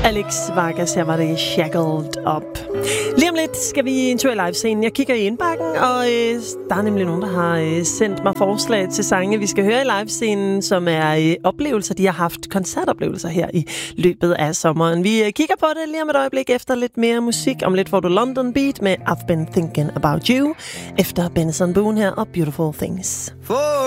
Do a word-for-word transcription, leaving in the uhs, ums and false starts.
Alex Vargas, her var det Shackled Up. Lige om lidt skal vi en tur i livescenen. Jeg kigger i indbakken, og øh, der er nemlig nogen, der har øh, sendt mig forslag til sange, vi skal høre i livescenen, som er øh, oplevelser. De har haft koncertoplevelser her i løbet af sommeren. Vi øh, kigger på det lige om et øjeblik efter lidt mere musik. Om lidt får du London Beat med I've Been Thinking About You, efter Benson Boone her og Beautiful Things. For